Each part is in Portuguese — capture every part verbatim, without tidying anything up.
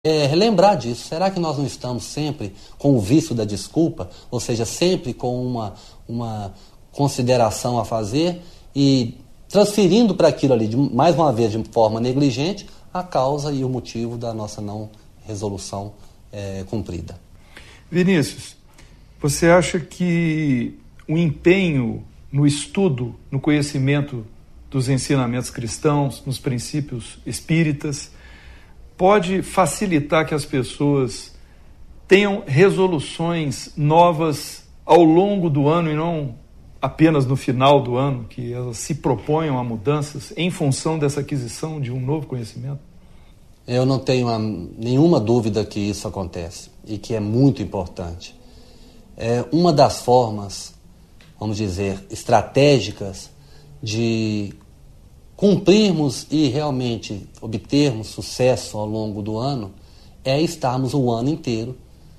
É, relembrar disso. Será que nós não estamos sempre com o vício da desculpa, ou seja, sempre com uma, uma consideração a fazer e transferindo para aquilo ali, de, mais uma vez, de forma negligente, a causa e o motivo da nossa não resolução é, cumprida. Vinícius, você acha que o empenho no estudo, no conhecimento dos ensinamentos cristãos, nos princípios espíritas, pode facilitar que as pessoas tenham resoluções novas ao longo do ano e não apenas no final do ano, que elas se proponham a mudanças em função dessa aquisição de um novo conhecimento? Eu não tenho uma, nenhuma dúvida que isso acontece e que é muito importante. É uma das formas, vamos dizer, estratégicas de cumprirmos e realmente obtermos sucesso ao longo do ano é estarmos o ano inteiro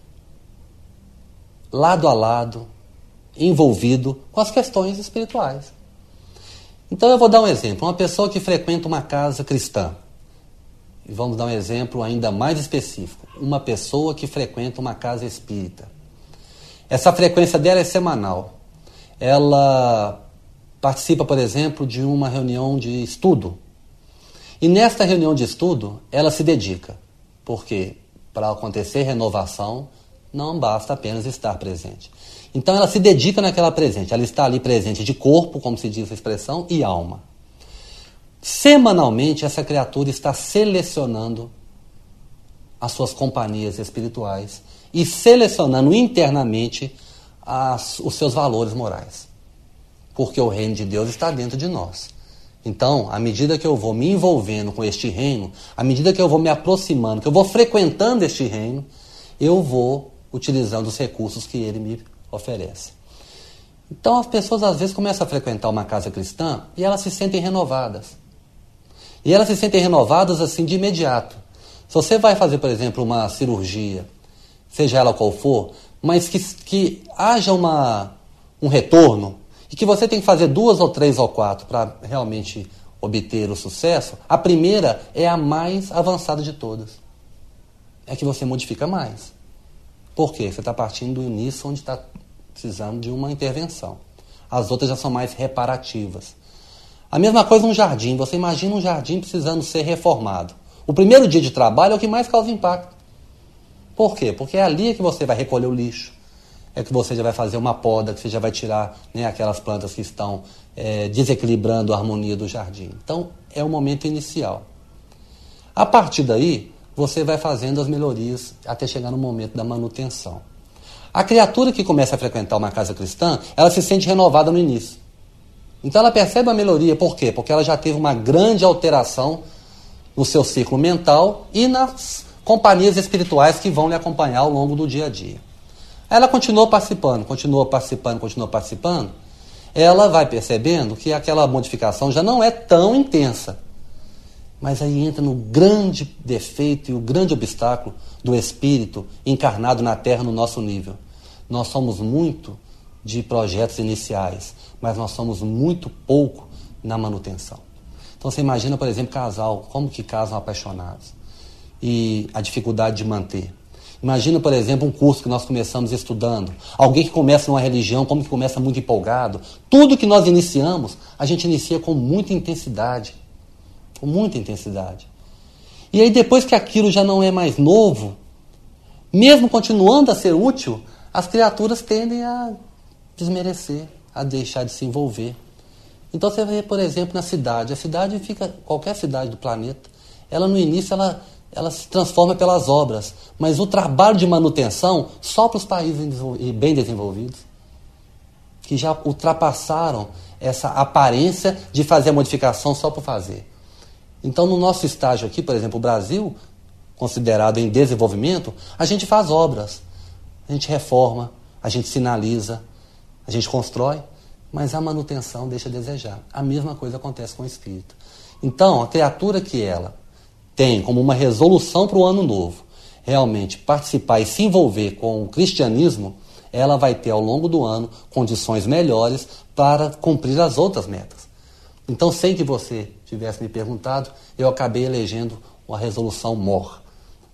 lado a lado, envolvido com as questões espirituais. Então eu vou dar um exemplo. Uma pessoa que frequenta uma casa cristã, e vamos dar um exemplo ainda mais específico, uma pessoa que frequenta uma casa espírita. Essa frequência dela é semanal. Ela participa, por exemplo, de uma reunião de estudo. E nesta reunião de estudo, ela se dedica. Porque para acontecer renovação, não basta apenas estar presente. Então ela se dedica naquela presente. Ela está ali presente de corpo, como se diz a expressão, e alma. Semanalmente, essa criatura está selecionando as suas companhias espirituais e selecionando internamente as, os seus valores morais. Porque o reino de Deus está dentro de nós. Então, à medida que eu vou me envolvendo com este reino, à medida que eu vou me aproximando, que eu vou frequentando este reino, eu vou utilizando os recursos que ele me oferece. Então, as pessoas às vezes começam a frequentar uma casa cristã e elas se sentem renovadas. E elas se sentem renovadas assim de imediato. Se você vai fazer, por exemplo, uma cirurgia, seja ela qual for, mas que, que haja uma, um retorno, e que você tem que fazer duas ou três ou quatro para realmente obter o sucesso, a primeira é a mais avançada de todas. É que você modifica mais. Por quê? Você está partindo do início onde está precisando de uma intervenção. As outras já são mais reparativas. A mesma coisa um jardim. Você imagina um jardim precisando ser reformado. O primeiro dia de trabalho é o que mais causa impacto. Por quê? Porque é ali que você vai recolher o lixo. É que você já vai fazer uma poda, que você já vai tirar, né, aquelas plantas que estão é, desequilibrando a harmonia do jardim. Então, é o momento inicial. A partir daí, você vai fazendo as melhorias até chegar no momento da manutenção. A criatura que começa a frequentar uma casa cristã, ela se sente renovada no início. Então, ela percebe a melhoria. Por quê? Porque ela já teve uma grande alteração no seu ciclo mental e nas companhias espirituais que vão lhe acompanhar ao longo do dia a dia. Ela continuou participando, continuou participando, continuou participando. Ela vai percebendo que aquela modificação já não é tão intensa. Mas aí entra no grande defeito e o grande obstáculo do espírito encarnado na Terra no nosso nível. Nós somos muito de projetos iniciais, mas nós somos muito pouco na manutenção. Então você imagina, por exemplo, casal, como que casam apaixonados e a dificuldade de manter. Imagina, por exemplo, um curso que nós começamos estudando. Alguém que começa numa religião, como que começa muito empolgado. Tudo que nós iniciamos, a gente inicia com muita intensidade. Com muita intensidade. E aí depois que aquilo já não é mais novo, mesmo continuando a ser útil, as criaturas tendem a desmerecer, a deixar de se envolver. Então você vê, por exemplo, na cidade. A cidade fica, qualquer cidade do planeta, ela no início, ela... ela se transforma pelas obras, mas o trabalho de manutenção só para os países bem desenvolvidos, que já ultrapassaram essa aparência de fazer a modificação só por fazer. Então, no nosso estágio aqui, por exemplo, o Brasil, considerado em desenvolvimento, a gente faz obras, a gente reforma, a gente sinaliza, a gente constrói, mas a manutenção deixa a desejar. A mesma coisa acontece com o espírito. Então, a criatura que ela tem como uma resolução para o ano novo, realmente participar e se envolver com o cristianismo, ela vai ter ao longo do ano condições melhores para cumprir as outras metas. Então, sem que você tivesse me perguntado, eu acabei elegendo a resolução M O R,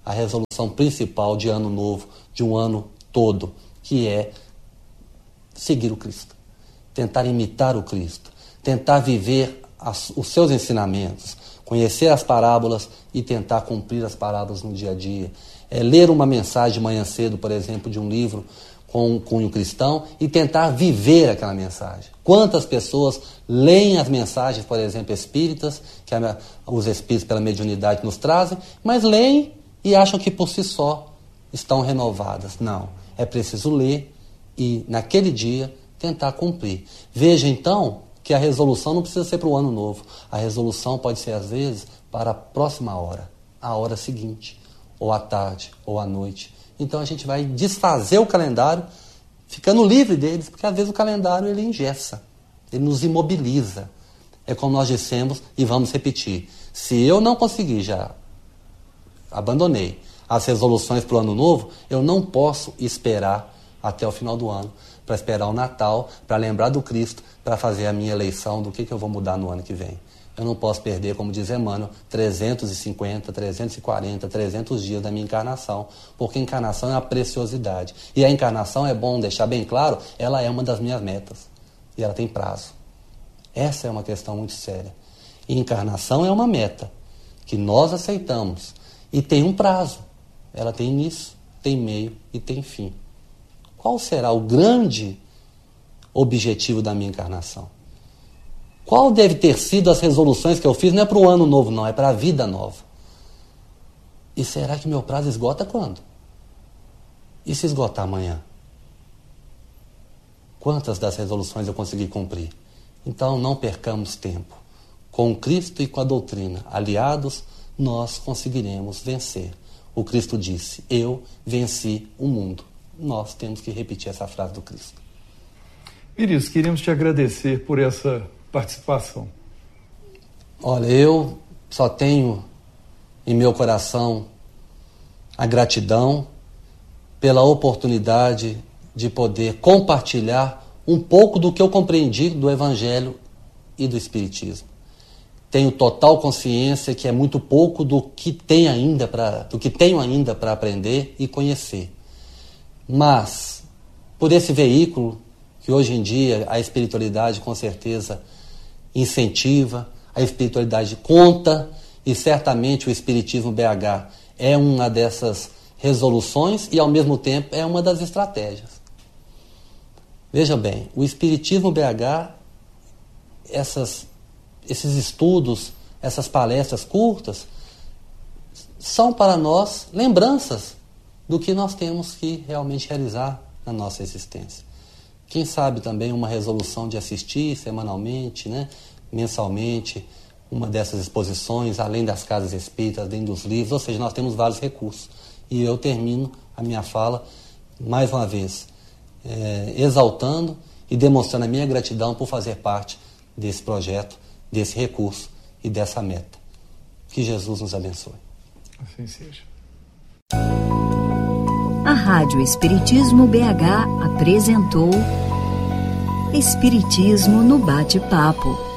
a resolução principal de ano novo, de um ano todo, que é seguir o Cristo, tentar imitar o Cristo, tentar viver as, os seus ensinamentos, conhecer as parábolas e tentar cumprir as parábolas no dia a dia. É ler uma mensagem de manhã cedo, por exemplo, de um livro com um cunho cristão e tentar viver aquela mensagem. Quantas pessoas leem as mensagens, por exemplo, espíritas, que a, os espíritos pela mediunidade nos trazem, mas leem e acham que por si só estão renovadas. Não, é preciso ler e naquele dia tentar cumprir. Veja então que a resolução não precisa ser para o ano novo. A resolução pode ser às vezes para a próxima hora, a hora seguinte, ou à tarde, ou à noite. Então a gente vai desfazer o calendário, ficando livre deles, porque às vezes o calendário ele engessa, ele nos imobiliza. É como nós dissemos e vamos repetir. Se eu não conseguir, já abandonei as resoluções para o ano novo, eu não posso esperar até o final do ano, para esperar o Natal, para lembrar do Cristo, para fazer a minha eleição do que, que eu vou mudar no ano que vem. Eu não posso perder, como diz Emmanuel, trezentos e cinquenta, trezentos e quarenta, trezentos dias da minha encarnação, porque a encarnação é uma preciosidade. E a encarnação, é bom deixar bem claro, ela é uma das minhas metas. E ela tem prazo. Essa é uma questão muito séria. E encarnação é uma meta que nós aceitamos. E tem um prazo. Ela tem início, tem meio e tem fim. Qual será o grande objetivo da minha encarnação? Qual deve ter sido as resoluções que eu fiz? Não é para o ano novo, não, é para a vida nova. E será que meu prazo esgota quando? E se esgotar amanhã? Quantas das resoluções eu consegui cumprir? Então não percamos tempo. Com o Cristo e com a doutrina aliados, nós conseguiremos vencer. O Cristo disse, eu venci o mundo. Nós temos que repetir essa frase do Cristo. Iris, queríamos te agradecer por essa participação. Olha, eu só tenho em meu coração a gratidão pela oportunidade de poder compartilhar um pouco do que eu compreendi do Evangelho e do Espiritismo. Tenho total consciência que é muito pouco do que tem ainda para, do que tenho ainda para aprender e conhecer. Mas, por esse veículo que hoje em dia a espiritualidade com certeza incentiva, a espiritualidade conta e certamente o Espiritismo B H é uma dessas resoluções e ao mesmo tempo é uma das estratégias. Veja bem, o Espiritismo B H, essas, esses estudos, essas palestras curtas, são para nós lembranças do que nós temos que realmente realizar na nossa existência. Quem sabe também uma resolução de assistir semanalmente, né, mensalmente, uma dessas exposições, além das casas espíritas, além dos livros, ou seja, nós temos vários recursos. E eu termino a minha fala, mais uma vez, é, exaltando e demonstrando a minha gratidão por fazer parte desse projeto, desse recurso e dessa meta. Que Jesus nos abençoe. Assim seja. A Rádio Espiritismo B H apresentou Espiritismo no Bate-Papo.